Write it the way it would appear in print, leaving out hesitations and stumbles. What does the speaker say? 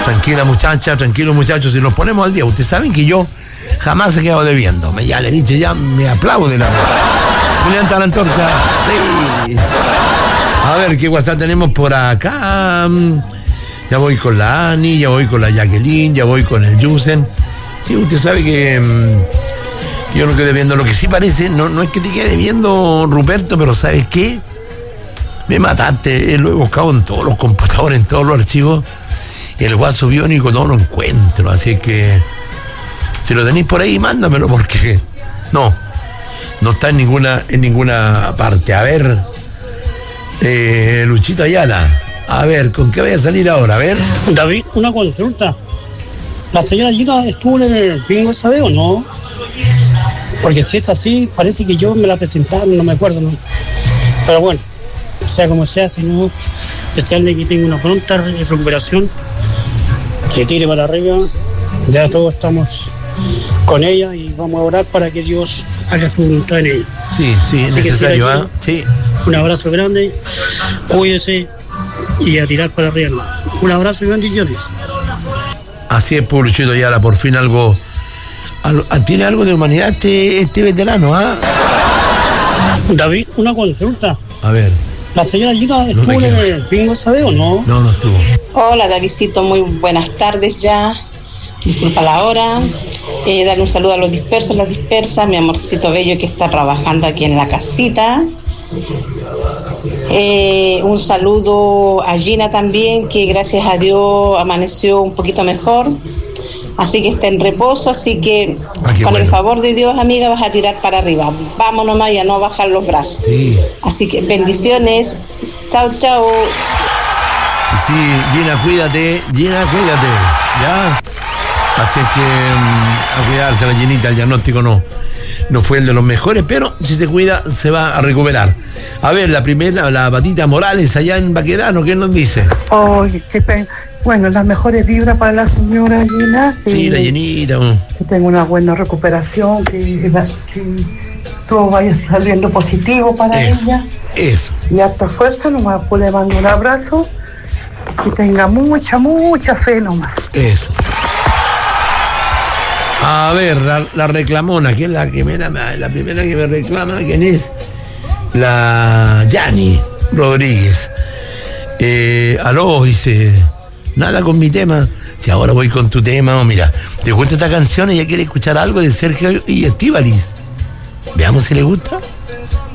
Tranquila muchacha, tranquilos muchachos, si nos ponemos al día, ustedes saben que yo jamás he quedado debiendo. Ya le he dicho, ya me aplaude la me levanta la antorcha. Sí. A ver, ¿qué WhatsApp tenemos por acá? Ya voy con la Ani, ya voy con la Jacqueline, ya voy con el Yusen. Sí, usted sabe que yo no quedé debiendo. Lo que sí parece, no es que te quede debiendo, Ruperto, pero ¿sabes qué? Me mataste, lo he buscado en todos los computadores, en todos los archivos. El WhatsApp biónico no lo encuentro, así que si lo tenéis por ahí, mándamelo, porque no está en ninguna parte. A ver, Luchito Ayala, a ver, ¿con qué voy a salir ahora? A ver. David, una consulta. ¿La señora Gina estuvo en el bingo esa vez o no? Porque si es así, parece que yo me la presentaron, no me acuerdo, ¿no? Pero bueno, sea como sea, si no, desearle que tenga una pronta recuperación, que tire para arriba. Ya todos estamos con ella y vamos a orar para que Dios haga su voluntad en ella. Sí, es necesario, ¿ah? Sí. Un abrazo grande, cuídese y a tirar para arriba, hermano. Un abrazo y bendiciones. Así es, Luchito Ayala, por fin algo tiene algo de humanidad este veterano, ¿ah? David, una consulta. A ver. ¿La señora Gina estuvo en el bingo esa vez o no? No estuvo. Hola, Davidcito, muy buenas tardes ya. Disculpa la hora. Darle un saludo a los dispersos, las dispersas, mi amorcito bello que está trabajando aquí en la casita. Un saludo a Gina también, que gracias a Dios amaneció un poquito mejor. Así que está en reposo, así que con el favor de Dios, amiga, vas a tirar para arriba. Vamos nomás y a no bajar los brazos. Sí. Así que bendiciones. Chao. Sí, Gina, cuídate. ¿Ya? Así es que a cuidarse la Ginita, el diagnóstico no fue el de los mejores, pero si se cuida se va a recuperar. A ver, la primera, la Patita Morales allá en Baquedano, ¿qué nos dice? Qué pena. Bueno, las mejores vibras para la señora Gina. Sí, la Ginita. Que tenga una buena recuperación, que todo vaya saliendo positivo para ella. Eso. Y harta fuerza, nomás pues le mando un abrazo. Que tenga mucha fe nomás. Eso. A ver, la reclamona, que es la primera que me reclama, ¿quién es? La Yani Rodríguez. Aló, dice, nada con mi tema. Si ahora voy con tu tema, mira, te cuento esta canción y ella quiere escuchar algo de Sergio y Estíbaliz. Veamos si le gusta.